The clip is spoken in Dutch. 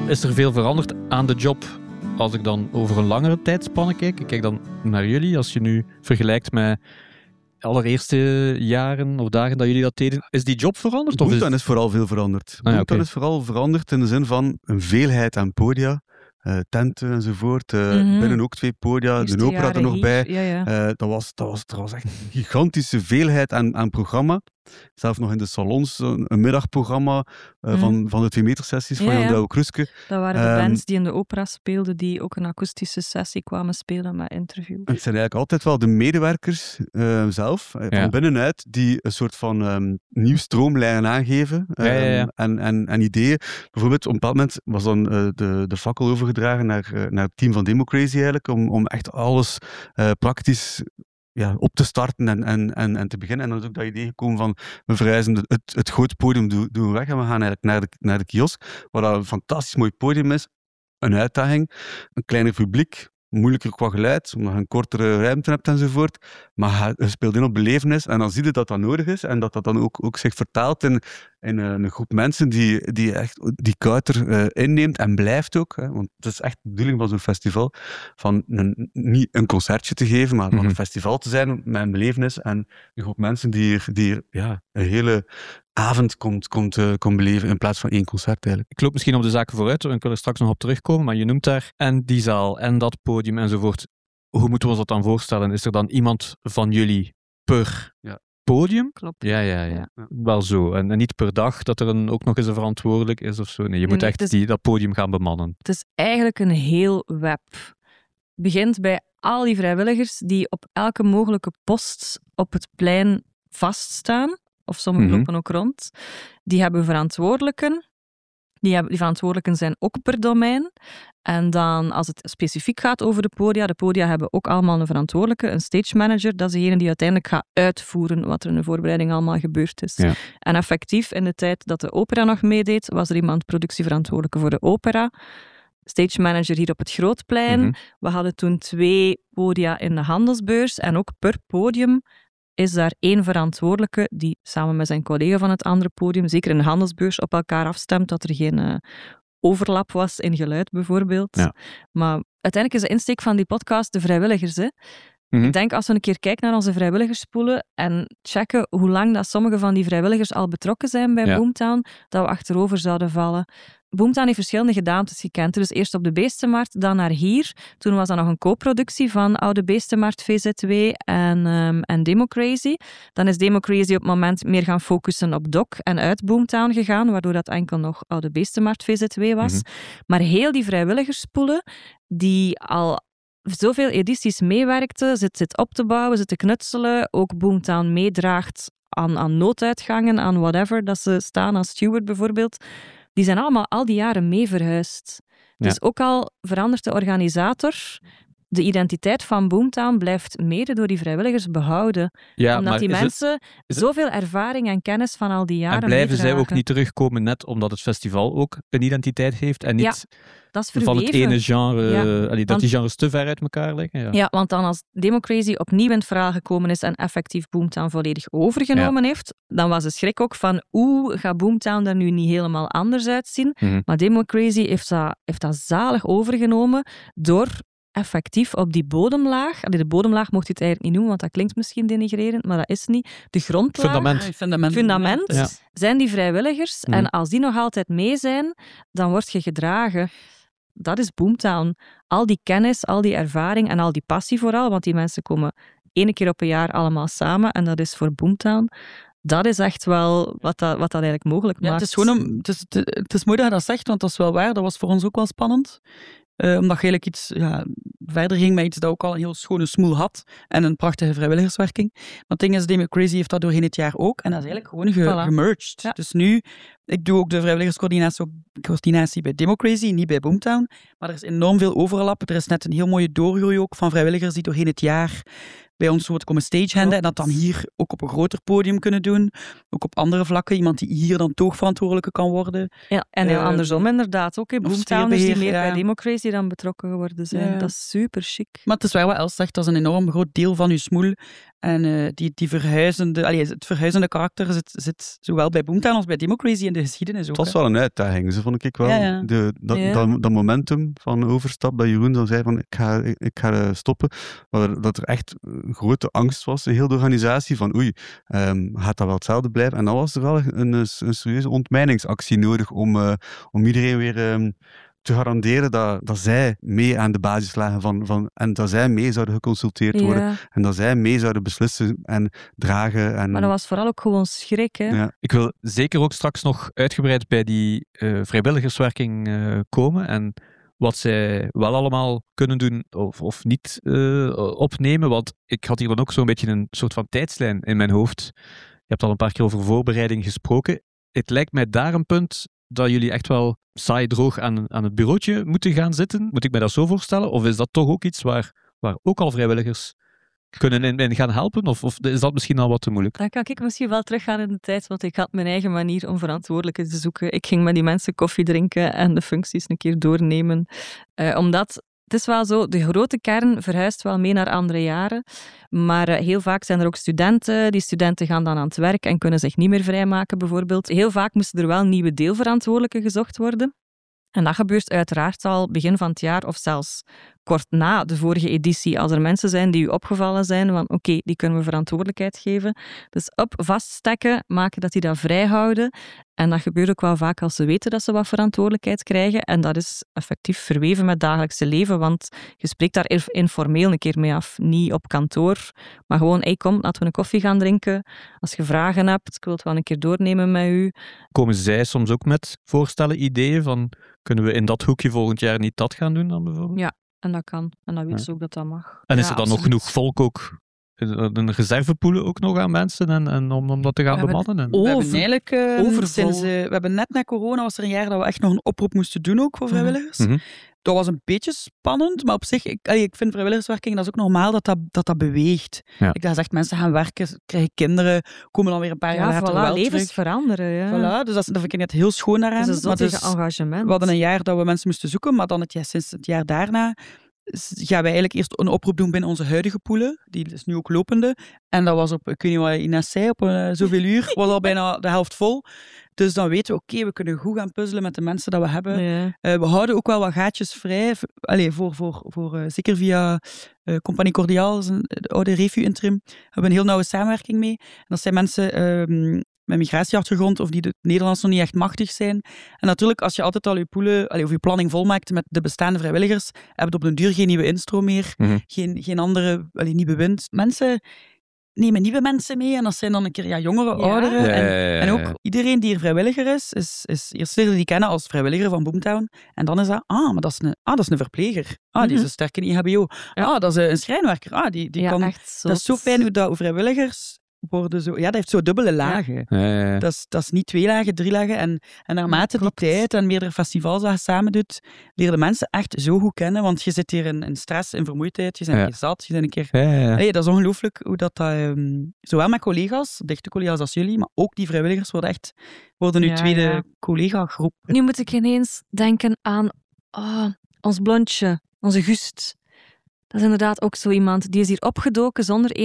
Is er veel veranderd aan de job als ik dan over een langere tijdspanne kijk? Ik kijk dan naar jullie, als je nu vergelijkt met allereerste jaren of dagen dat jullie dat deden. Is die job veranderd? Boomtown is vooral veel veranderd. Boomtown is vooral veranderd in de zin van een veelheid aan podia. Tenten enzovoort. Binnen ook 2 podia, de opera er nog bij. Ja. Dat was echt een gigantische veelheid aan programma. Zelfs nog in de salons een middagprogramma van de 2 meter sessies van Jan Douwe Kruske. Dat waren de bands die in de opera speelden, die ook een akoestische sessie kwamen spelen met interviews. Het zijn eigenlijk altijd wel de medewerkers zelf, van binnenuit, die een soort van nieuw stroomlijnen aangeven en ideeën. Bijvoorbeeld, op een bepaald moment was dan de fakkel overgedragen naar het team van Democrazy eigenlijk, om echt alles praktisch op te starten en te beginnen. En dan is ook dat idee gekomen van, we verhuizen het grote podium doen we weg en we gaan eigenlijk naar de kiosk, waar dat een fantastisch mooi podium is, een uitdaging, een kleiner publiek, moeilijker qua geluid, omdat je een kortere ruimte hebt enzovoort, maar je speelt in op belevenis en dan zie je dat dat nodig is en dat dan ook zich vertaalt in een groep mensen die echt die kouter inneemt en blijft ook. Hè, want het is echt de bedoeling van zo'n festival, van niet een concertje te geven, maar van een festival te zijn met een belevenis en een groep mensen die een hele avond komt beleven in plaats van 1 concert eigenlijk. Ik loop misschien op de zaken vooruit, ik wil er straks nog op terugkomen, maar je noemt daar en die zaal en dat podium enzovoort. Hoe moeten we ons dat dan voorstellen? Is er dan iemand van jullie per podium? Klopt. Ja. Wel zo. En niet per dag dat er ook nog eens een verantwoordelijk is of zo. Nee, je moet echt dat podium gaan bemannen. Het is eigenlijk een heel web. Het begint bij al die vrijwilligers die op elke mogelijke post op het plein vaststaan. Of sommigen lopen ook rond. Die hebben verantwoordelijken. Die verantwoordelijken zijn ook per domein. En dan, als het specifiek gaat over de podia hebben ook allemaal een verantwoordelijke, een stage manager. Dat is degene die uiteindelijk gaat uitvoeren wat er in de voorbereiding allemaal gebeurd is. Ja. En effectief, in de tijd dat de opera nog meedeed, was er iemand productieverantwoordelijke voor de opera. Stage manager hier op het Grootplein. We hadden toen 2 podia in de handelsbeurs. En ook per podium is daar 1 verantwoordelijke die samen met zijn collega van het andere podium, zeker in de handelsbeurs, op elkaar afstemt, dat er geen overlap was in geluid bijvoorbeeld. Ja. Maar uiteindelijk is de insteek van die podcast de vrijwilligers. Hè? Ik denk, als we een keer kijken naar onze vrijwilligerspoelen en checken hoe lang dat sommige van die vrijwilligers al betrokken zijn bij Boomtown, dat we achterover zouden vallen. Boomtown heeft verschillende gedaantes gekend. Dus eerst op de Beestenmarkt, dan naar hier. Toen was dat nog een co-productie van Oude Beestenmarkt, VZW en Democrazy. Dan is Democrazy op het moment meer gaan focussen op Doc en uit Boomtown gegaan, waardoor dat enkel nog Oude Beestenmarkt, VZW was. Maar heel die vrijwilligerspoelen, die al zoveel edities meewerkte, zit op te bouwen, zit te knutselen, ook Boomtown meedraagt aan nooduitgangen, aan whatever, dat ze staan als steward bijvoorbeeld, die zijn allemaal al die jaren mee verhuisd. Dus ook al verandert de organisator, de identiteit van Boomtown blijft mede door die vrijwilligers behouden. Ja, omdat die mensen zoveel ervaring en kennis van al die jaren en blijven meedragen. zij ook niet terugkomen net omdat het festival ook een identiteit heeft en niet dat is van het ene genre, dat die want, genres te ver uit elkaar liggen. Ja, want dan als Democrazy opnieuw in het verhaal gekomen is en effectief Boomtown volledig overgenomen heeft, dan was de schrik ook van gaat Boomtown er nu niet helemaal anders uitzien? Maar Democrazy heeft dat zalig overgenomen door effectief op die bodemlaag. De bodemlaag mocht je het eigenlijk niet noemen, want dat klinkt misschien denigrerend, maar dat is niet. De grondlaag, fundament zijn die vrijwilligers. En als die nog altijd mee zijn, dan word je gedragen. Dat is Boomtown. Al die kennis, al die ervaring en al die passie vooral, want die mensen komen 1 keer op een jaar allemaal samen en dat is voor Boomtown. Dat is echt wel wat dat eigenlijk mogelijk maakt. Het is mooi dat je dat zegt, want dat is wel waar. Dat was voor ons ook wel spannend. Omdat je eigenlijk iets verder ging met iets dat ook al een heel schone smoel had en een prachtige vrijwilligerswerking. Maar het ding is, Democrazy heeft dat doorheen het jaar ook en dat is eigenlijk gewoon gemerged. Ja. Dus nu, ik doe ook de vrijwilligerscoördinatie bij Democrazy, niet bij Boomtown, maar er is enorm veel overlap. Er is net een heel mooie doorgroei ook van vrijwilligers die doorheen het jaar bij ons wordt komen stagehanden en dat dan hier ook op een groter podium kunnen doen. Ook op andere vlakken. Iemand die hier dan toogverantwoordelijke kan worden. Ja, en heel andersom inderdaad ook. Boomtowners die meer bij Democracy dan betrokken geworden zijn. Ja. Dat is super chic. Maar het is waar wat Els zegt, dat is een enorm groot deel van uw smoel. En het verhuizende karakter zit zowel bij Boomtown als bij Democrazy. En de geschiedenis ook. Het was wel een uitdaging, vond ik wel. Ja. Dat momentum van overstap, dat Jeroen dan zei van ik ga stoppen, dat er echt grote angst was in heel de organisatie van gaat dat wel hetzelfde blijven? En dan was er wel een serieuze ontmijningsactie nodig om iedereen weer te garanderen dat zij mee aan de basis lagen en dat zij mee zouden geconsulteerd worden en dat zij mee zouden beslissen en dragen. Maar dat was vooral ook gewoon schrik. Hè? Ja. Ik wil zeker ook straks nog uitgebreid bij die vrijwilligerswerking komen en wat zij wel allemaal kunnen doen of niet opnemen, want ik had hier dan ook zo'n beetje een soort van tijdslijn in mijn hoofd. Je hebt al een paar keer over voorbereiding gesproken. Het lijkt mij daar een punt dat jullie echt wel saai droog aan het bureautje moeten gaan zitten. Moet ik mij dat zo voorstellen? Of is dat toch ook iets waar ook al vrijwilligers kunnen in gaan helpen? Of is dat misschien al wat te moeilijk? Dan kan ik misschien wel teruggaan in de tijd, want ik had mijn eigen manier om verantwoordelijken te zoeken. Ik ging met die mensen koffie drinken en de functies een keer doornemen. Omdat het is wel zo, de grote kern verhuist wel mee naar andere jaren. Maar heel vaak zijn er ook studenten. Die studenten gaan dan aan het werk en kunnen zich niet meer vrijmaken, bijvoorbeeld. Heel vaak moesten er wel nieuwe deelverantwoordelijken gezocht worden. En dat gebeurt uiteraard al begin van het jaar of zelfs kort na de vorige editie. Als er mensen zijn die u opgevallen zijn van oké, die kunnen we verantwoordelijkheid geven. Dus vaststekken, maken dat die dat vrijhouden. En dat gebeurt ook wel vaak als ze weten dat ze wat verantwoordelijkheid krijgen. En dat is effectief verweven met het dagelijkse leven, want je spreekt daar informeel een keer mee af. Niet op kantoor, maar gewoon, kom, laten we een koffie gaan drinken. Als je vragen hebt, ik wil het wel een keer doornemen met u. Komen zij soms ook met voorstellen, ideeën van, kunnen we in dat hoekje volgend jaar niet dat gaan doen dan bijvoorbeeld? Ja, en dat kan. En dan weten ze ook dat dat mag. En is er dan nog genoeg volk ook? Een reservepoelen ook nog aan mensen en om dat te gaan bemannen? We hebben eigenlijk we hebben net na corona was er een jaar dat we echt nog een oproep moesten doen ook voor vrijwilligers. Mm-hmm. Dat was een beetje spannend, maar op zich, ik vind vrijwilligerswerking, dat is ook normaal dat beweegt. Ja. Ik dacht echt, mensen gaan werken, krijgen kinderen, komen dan weer een paar jaar later wel levens terug. veranderen. Ja. Voilà, dus dat vind ik net heel schoon daaraan. Het is een zottige engagement. We hadden een jaar dat we mensen moesten zoeken, maar dan sinds het jaar daarna gaan wij eigenlijk eerst een oproep doen binnen onze huidige poelen. Die is nu ook lopende. En dat was op, ik weet niet wat Ines zei, op zoveel uur, was al bijna de helft vol. Dus dan weten we, oké, we kunnen goed gaan puzzelen met de mensen dat we hebben. Ja. We houden ook wel wat gaatjes vrij. Voor zeker via Compagnie Cordiaal, de oude Refu-interim, hebben we een heel nauwe samenwerking mee. En dat zijn mensen met migratieachtergrond of die het Nederlands nog niet echt machtig zijn. En natuurlijk, als je altijd al je poelen of je planning volmaakt met de bestaande vrijwilligers, heb je op den duur geen nieuwe instroom meer, geen andere nieuwe wind. Mensen nemen nieuwe mensen mee en dat zijn dan een keer jongeren, ouderen. Ja. En ook iedereen die een vrijwilliger is eerst leren die kennen als vrijwilliger van Boomtown. En dan is dat, maar dat is een verpleger. Die is een sterke IHBO. Ja. Dat is een schrijnwerker. Die kan. Echt dat is zo fijn hoe vrijwilligers worden zo. Ja, dat heeft zo dubbele lagen. Ja. Dat is niet 2 lagen, 3 lagen. En naarmate die tijd en meerdere festivals dat je samen doet, leer de mensen echt zo goed kennen. Want je zit hier in stress, in vermoeidheid. Je bent een keer zat, je bent een keer... Ja. Dat is ongelooflijk hoe dat... zowel met collega's, dichte collega's als jullie, maar ook die vrijwilligers worden nu tweede collega-groep. Nu moet ik ineens denken aan ons blondje, onze Gust. Dat is inderdaad ook zo iemand. Die is hier opgedoken zonder